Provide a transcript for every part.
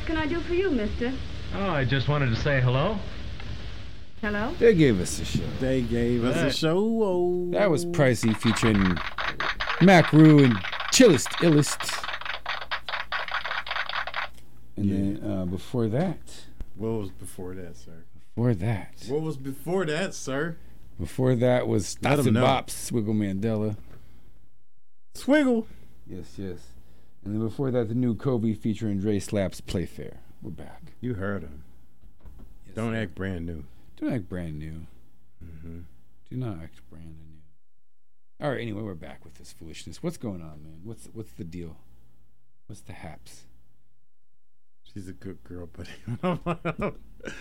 can I do for you, mister? Oh, I just wanted to say hello. Hello? They gave us a show. They gave us a show. Oh. That was Pricey featuring Mac Rue and Chillest Illest. And then before that. What was before that, sir? Before that. What was before that, sir? Before that was Stats and Bops, Swiggle Mandela. Swiggle. Yes. And then before that, the new Kobe featuring Dre Slaps Playfair. We're back. You heard him. Yes, Don't act brand new. Don't act brand new. Mm-hmm. Do not act brand new. All right, anyway, we're back with this foolishness. What's going on, man? What's the deal? What's the haps? She's a good girl, buddy.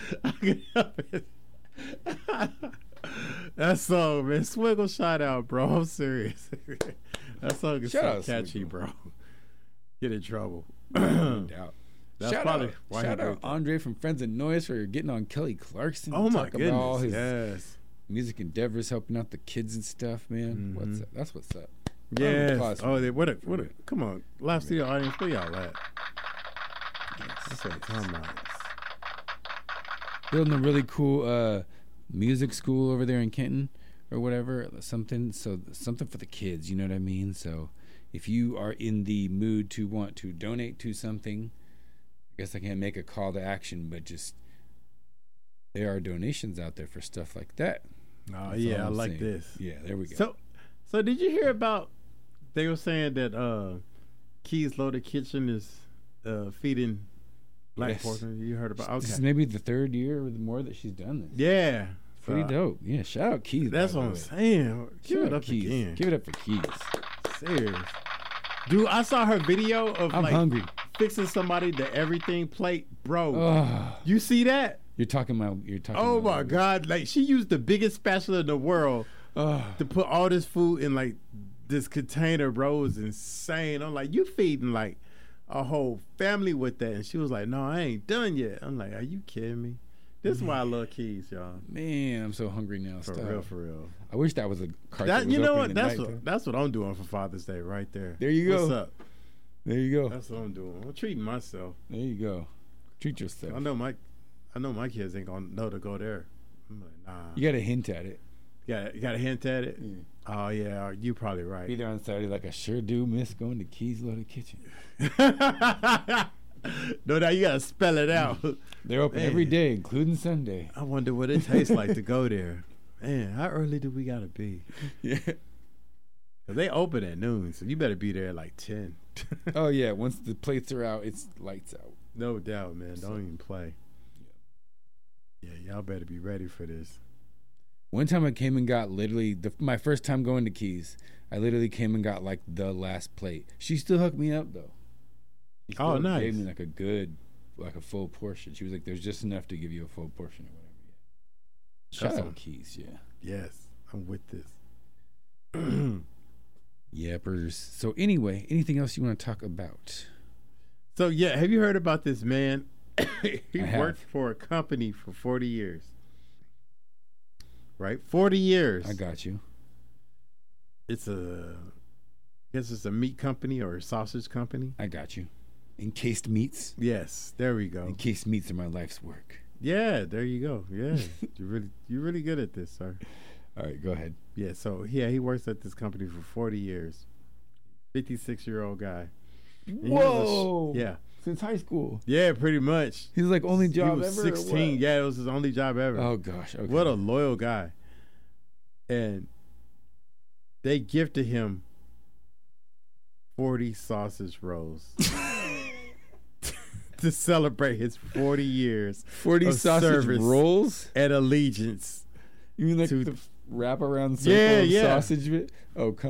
That song, man. Swiggle shout out, bro. I'm serious. That song is so catchy, bro. Get in trouble. No doubt. That's shout out Andre from Friends of Noise for getting on Kelly Clarkson. Oh my goodness! About all his music endeavors, helping out the kids and stuff, man. Mm-hmm. What's up? That's what's up. Yes. What a come on, live studio audience, where y'all at? That's what I'm talking about. Building a really cool music school over there in Kenton or whatever, something for the kids, you know what I mean? So if you are in the mood to want to donate to something, I guess I can't make a call to action, but just there are donations out there for stuff like that. Oh, yeah, I like this. Yeah, there we go. So did you hear about, they were saying that Keys Loaded Kitchen is feeding black portions? You heard about? Okay. This is maybe the third year or more that she's done this. Yeah. Pretty dope. Yeah, shout out Keys. That's what I'm saying. Give it up Keys. Again. Give it up for Keys. Serious. Dude, I saw her video of I'm hungry. Fixing somebody the everything plate, bro. You see that? You're talking. Oh my God! Like she used the biggest spatula in the world to put all this food in like this container, bro. It was insane. I'm like, you feeding like a whole family with that, and she was like, no, I ain't done yet. I'm like, are you kidding me? This is why I love Keys, y'all. Man, I'm so hungry now. For real. I wish that was a cart that was you know open what? That's what I'm doing for Father's Day right there. There you go. What's up? There you go. That's what I'm doing. I'm treating myself. There you go. Treat yourself. I know my kids ain't gonna know to go there. I'm like, nah. You gotta hint at it. You gotta hint at it. Yeah. Oh yeah, you probably right. Be there on Saturday, like I sure do miss going to Keys Loaded Kitchen. No, now you gotta spell it out. They're open every day, including Sunday. I wonder what it tastes like to go there. Man, how early do we gotta be? Yeah. They open at noon, so you better be there at like 10. Oh yeah, once the plates are out, it's lights out. No doubt, man. Don't even play. Yeah, y'all better be ready for this. One time I came and got literally my first time going to Keys. I literally came and got like the last plate. She still hooked me up though. She still nice. Gave me like a full portion. She was like, "There's just enough to give you a full portion or whatever." Yeah. Shout out Keys, yeah. Yes, I'm with this. Yappers. So anyway, anything else you want to talk about? So yeah, have you heard about this man? He worked for a company for 40 years. Right? 40 years. I got you. I guess it's a meat company or a sausage company. I got you. Encased meats. Yes, there we go. Encased meats are my life's work. Yeah, there you go. Yeah, you're really good at this, sir. All right, go ahead. Yeah, so he works at this company for 40 years. 56-year-old guy. Whoa! Yeah. Since high school. Yeah, pretty much. He's like only job he was ever. 16. Yeah, it was his only job ever. Oh gosh. Okay. What a loyal guy. And they gifted him 40 sausage rolls to celebrate his 40 years. 40 sausage rolls and allegiance. You mean like the wrap around circle of sausage bit? Oh, come